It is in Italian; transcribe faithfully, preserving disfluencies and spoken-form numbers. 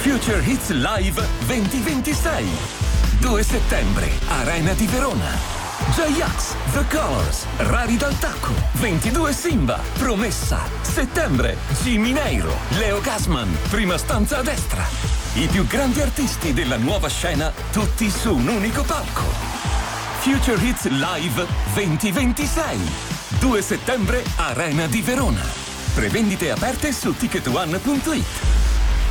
Future Hits Live duemilaventisei. due settembre, Arena di Verona. J-Ax, The Colors, Rari dal Tacco, ventidue Simba, Promessa, Settembre, Jimmy Neiro, Leo Gasman, Prima stanza a destra. I più grandi artisti della nuova scena, tutti su un unico palco. Future Hits Live duemilaventisei. due settembre, Arena di Verona. Prevendite aperte su ticket one punto it.